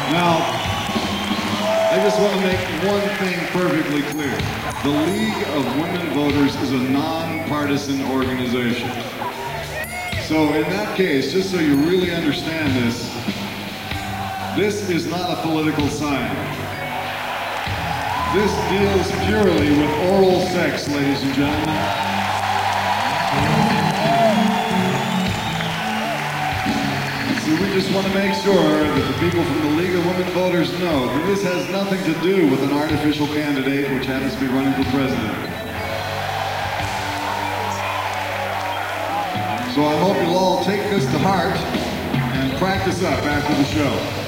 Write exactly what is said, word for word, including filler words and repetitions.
Now, I just want to make one thing perfectly clear. The League of Women Voters is a non-partisan organization. So in that case, just so you really understand this, this is not a political sign. This deals purely with oral sex, ladies and gentlemen. So we just want to make sure that the people from the League of Women Voters know that this has nothing to do with an artificial candidate which happens to be running for president. So I hope you'll all take this to heart and practice up after the show.